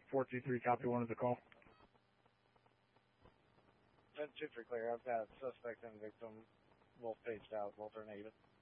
423, copy, one is the call. 10-2 for clear. I've got suspect and victim both paged out, both are negative.